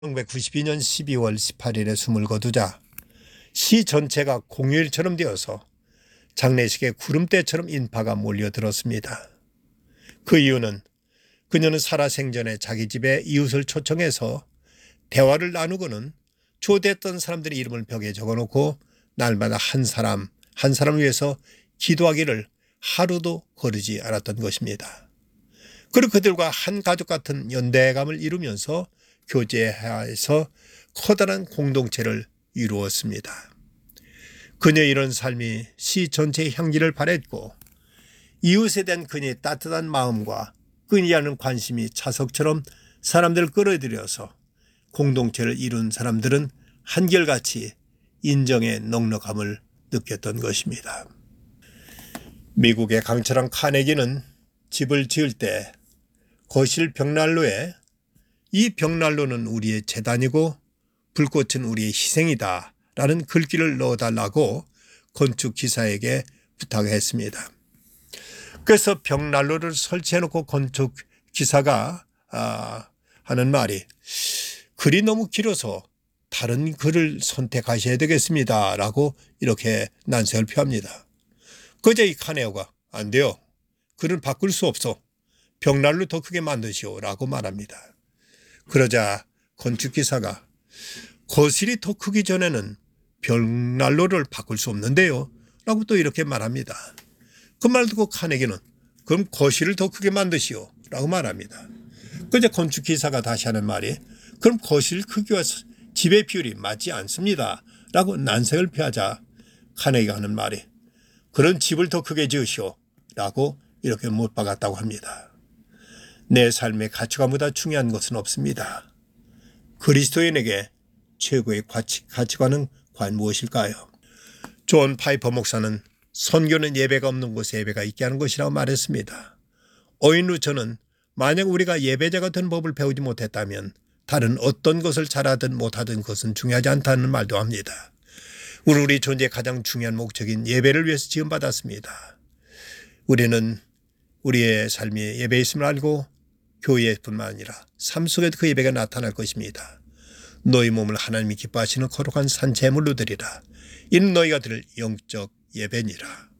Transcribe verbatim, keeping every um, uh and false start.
천구백구십이 년 십이월 십팔일에 숨을 거두자 시 전체가 공휴일처럼 되어서 장례식에 구름대처럼 인파가 몰려들었습니다. 그 이유는 그녀는 살아생전에 자기 집에 이웃을 초청해서 대화를 나누고는 초대했던 사람들의 이름을 벽에 적어놓고 날마다 한 사람 한 사람을 위해서 기도하기를 하루도 거르지 않았던 것입니다. 그리고 그들과 한 가족 같은 연대감을 이루면서 교제해서 커다란 공동체를 이루었습니다. 그녀의 이런 삶이 시 전체의 향기를 발했고 이웃에 대한 그녀의 따뜻한 마음과 끊이지 관심이 자석처럼 사람들을 끌어들여서 공동체를 이룬 사람들은 한결같이 인정의 넉넉함을 느꼈던 것입니다. 미국의 강철한 카네기는 집을 지을 때 거실 벽난로에 이 벽난로는 우리의 재단이고 불꽃은 우리의 희생이다 라는 글귀를 넣어달라고 건축기사에게 부탁했습니다. 그래서 벽난로를 설치해놓고 건축기사가 아, 하는 말이 글이 너무 길어서 다른 글을 선택하셔야 되겠습니다 라고 이렇게 난색을 표합니다. 그저 이 카네오가 안 돼요. 글은 바꿀 수 없어. 벽난로 더 크게 만드시오 라고 말합니다. 그러자 건축기사가 거실이 더 크기 전에는 벽난로를 바꿀 수 없는데요 라고 또 이렇게 말합니다. 그 말 듣고 카네기는 그럼 거실을 더 크게 만드시오 라고 말합니다. 그제 건축기사가 다시 하는 말이 그럼 거실 크기와 집의 비율이 맞지 않습니다 라고 난색을 표하자 카네기가 하는 말이 그런 집을 더 크게 지으시오 라고 이렇게 못 박았다고 합니다. 내 삶의 가치관보다 중요한 것은 없습니다. 그리스도인에게 최고의 가치, 가치관은 과연 무엇일까요? 존 파이퍼 목사는 선교는 예배가 없는 곳에 예배가 있게 하는 것이라고 말했습니다. 오인 루처는 만약 우리가 예배자가 된 법을 배우지 못했다면 다른 어떤 것을 잘하든 못하든 그것은 중요하지 않다는 말도 합니다. 우리 우리 존재의 가장 중요한 목적인 예배를 위해서 지음받았습니다. 우리는 우리의 삶이 예배에 있음을 알고 교회뿐만 아니라 삶 속에도 그 예배가 나타날 것입니다. 너희 몸을 하나님이 기뻐하시는 거룩한 산 제물로 드리라. 이는 너희가 드릴 영적 예배니라.